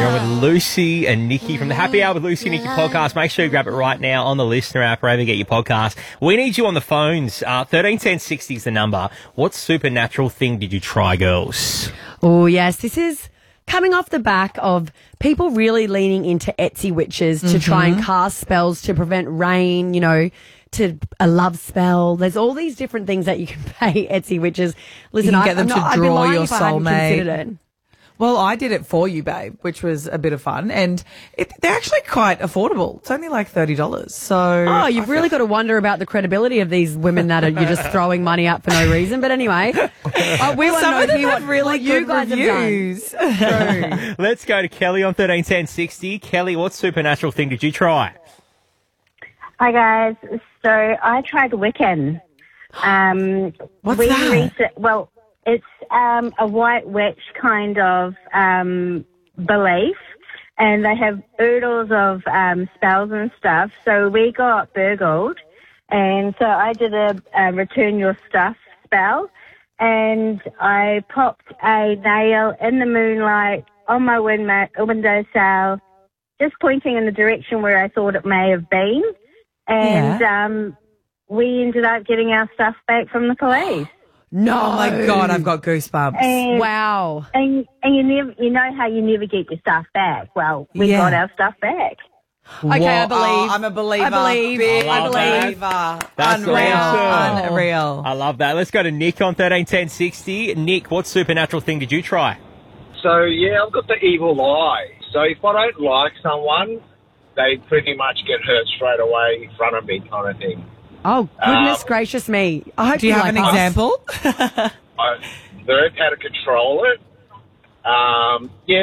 You're on with Lucy and Nikki from the Happy Hour with Lucy and Nikki podcast. Make sure you grab it right now on the Listener app, wherever you get your podcast. We need you on the phones. 131060 is the number. What supernatural thing did you try, girls? Oh, yes. This is coming off the back of people really leaning into Etsy witches to try and cast spells to prevent rain, to a love spell. There's all these different things that you can pay Etsy witches. Listen, You can get them to I'd be draw lying your if I hadn't considered soulmate. it. Well, I did it for you, babe, which was a bit of fun. And they're actually quite affordable. It's only like $30. So Oh, you've really got to wonder about the credibility of these women that you're just throwing money at for no reason. But anyway, we want some to of know them here have really what you good guys reviews. have done. Let's go to Kelly on 131060. Kelly, what supernatural thing did you try? Hi guys. So I tried Wiccan. What's that? It's a white witch kind of belief, and they have oodles of spells and stuff. So we got burgled, and so I did a return your stuff spell, and I popped a nail in the moonlight on my windowsill, just pointing in the direction where I thought it may have been, and we ended up getting our stuff back from the police. No. Oh, my God, I've got goosebumps. And, Wow. And you know how you never get your stuff back. Well, we got our stuff back. Okay, I believe. Oh, I'm a believer. I believe. Big I love that. believer. That's Unreal. awesome. Unreal. I love that. Let's go to Nick on 131060. Nick, what supernatural thing did you try? So, yeah, I've got the evil eye. So if I don't like someone, they pretty much get hurt straight away in front of me kind of thing. Oh, goodness gracious me. I hope Do you have like an us. example? I learned how to control it. I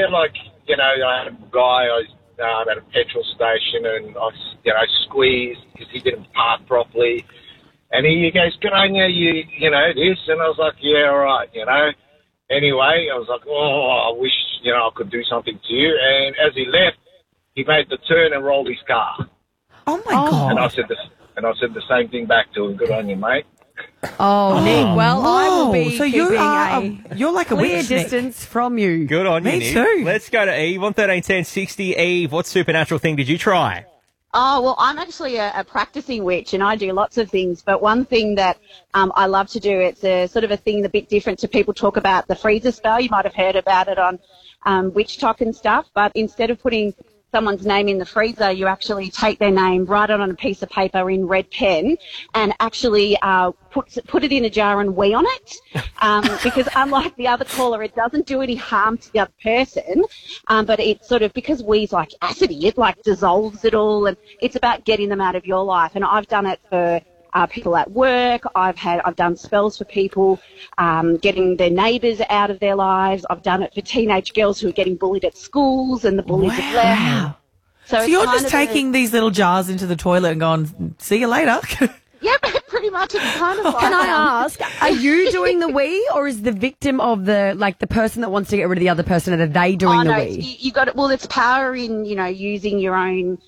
had a guy, I was at a petrol station and I squeezed because he didn't park properly. And he goes, good on you, this. And I was like, yeah, all right, Anyway, I was like, I wish, I could do something to you. And as he left, he made the turn and rolled his car. Oh, my God. And I said the same thing back to him. Good on you, mate. Oh, Nick. Well, I will be So you're like a clear witch, Nick. distance from you. Good on you, Me Nick. too. Let's go to Eve on 131060. Eve, what supernatural thing did you try? Oh, well, I'm actually a practicing witch and I do lots of things. But one thing that I love to do, it's a sort of a thing a bit different to people talk about the freezer spell. You might have heard about it on Witch Talk and stuff. But instead of putting someone's name in the freezer, you actually take their name, write it on a piece of paper in red pen and actually put it in a jar and wee on it. Because unlike the other caller, it doesn't do any harm to the other person. But it's sort of, because wee's like acidy, it like dissolves it all, and it's about getting them out of your life. And I've done it for people at work. I've done spells for people, getting their neighbours out of their lives. I've done it for teenage girls who are getting bullied at schools and the bullies have left. So it's you're kind just of taking these little jars into the toilet and going, see you later. Yeah, pretty much. It's kind of like Can I ask, are you doing the wee, or is the victim of the person that wants to get rid of the other person, are they doing the wee? You got it. Well, it's power in, using your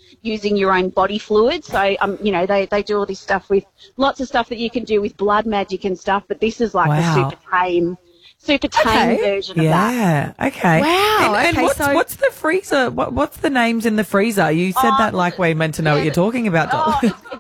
own body fluid. So, they do all this stuff with lots of stuff that you can do with blood magic and stuff, but this is like the super tame version of that. Yeah, okay. Wow, And okay, what's the freezer? What's the names in the freezer? You said that like we're meant to know what you're talking about, doll. It's